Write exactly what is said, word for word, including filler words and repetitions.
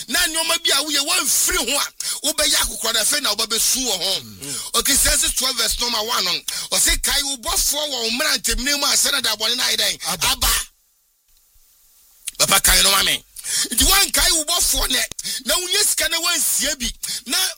na nyoma bi a wo ye wan free ho a wo be ya kokora fe na wo be su wo ho okay Genesis twelve verse number one on o say kai wo bofo wo mra ntemne mu asana da bone na idan aba papa kai no mame di wan kai wo bofo ne na unye sika na wan sie bi na